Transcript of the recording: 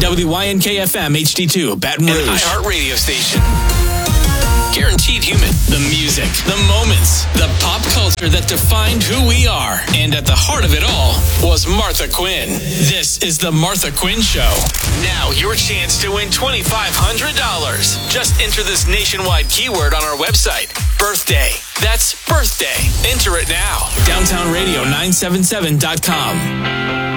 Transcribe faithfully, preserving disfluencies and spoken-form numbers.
W Y N K F M H D two, Baton Rouge. An iHeart radio station. Guaranteed human. The music, the moments, the pop culture that defined who we are. And at the heart of it all was Martha Quinn. This is the Martha Quinn Show. Now your chance to win twenty-five hundred dollars. Just enter this nationwide keyword on our website. Birthday. That's birthday. Enter it now. Downtown Radio nine seven seven dot com.